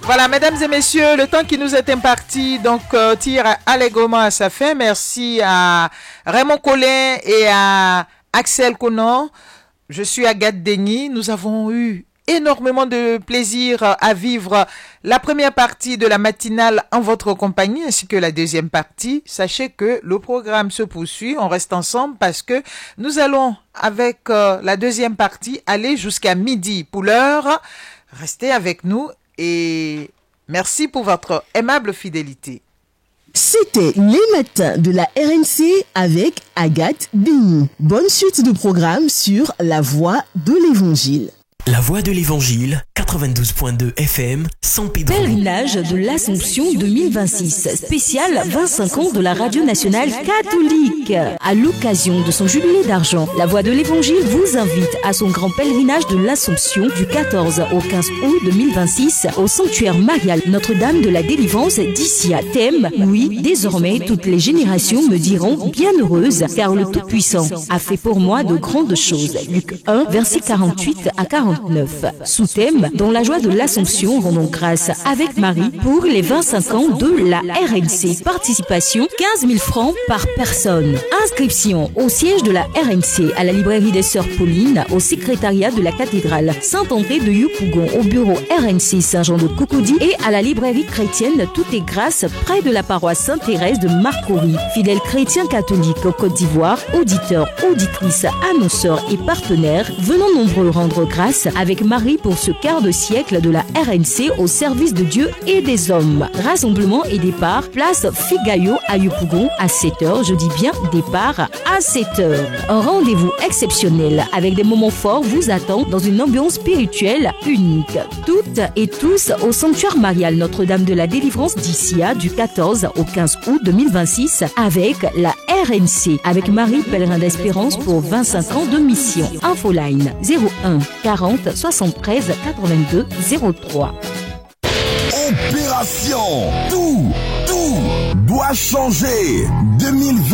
Voilà, mesdames et messieurs, le temps qui nous est imparti tire allègrement à sa fin. Merci à Raymond Collin et à Axel Conan. Je suis Agathe Degny. Nous avons eu énormément de plaisir à vivre la première partie de la matinale en votre compagnie ainsi que la deuxième partie. Sachez que le programme se poursuit, on reste ensemble parce que nous allons avec la deuxième partie aller jusqu'à midi. Pour l'heure, restez avec nous et merci pour votre aimable fidélité. C'était les matins de la RNC avec Agathe Degny. Bonne suite de programme sur La Voix de l'Évangile. La Voix de l'Évangile, 92.2 FM, San Pedro. Pèlerinage de l'Assomption 2026, spécial 25 ans de la Radio Nationale Catholique. À l'occasion de son jubilé d'argent, La Voix de l'Évangile vous invite à son grand pèlerinage de l'Assomption du 14 au 15 août 2026 au sanctuaire marial Notre-Dame de la Délivrance d'Issia. Thème, oui, désormais toutes les générations me diront bienheureuse car le Tout-Puissant a fait pour moi de grandes choses. Luc 1, versets 48 à 49. Sous-thème, dans la joie de l'Assomption, rendons grâce avec Marie pour les 25 ans de la RNC. Participation, 15 000 francs par personne. Inscription au siège de la RNC, à la librairie des Sœurs Paulines, au secrétariat de la cathédrale Saint-André de Yopougon, au bureau RNC Saint-Jean de Cocody et à la librairie chrétienne Tout est Grâce, près de la paroisse Sainte-Thérèse de Marcory. Fidèles chrétiens catholiques au Côte d'Ivoire, auditeurs, auditrices, annonceurs et partenaires, venons nombreux rendre grâce avec Marie pour ce quart de siècle de la RNC au service de Dieu et des hommes. Rassemblement et départ, place Figayo à Yopougon à 7h. Je dis bien départ à 7h. Un rendez-vous exceptionnel avec des moments forts vous attend dans une ambiance spirituelle unique. Toutes et tous au sanctuaire marial Notre-Dame de la Délivrance d'Issia du 14 au 15 août 2026 avec la RNC. Avec Marie, pèlerin d'espérance pour 25 ans de mission. Infoline 01 40 73 82 03. Opération, tout doit changer 2020.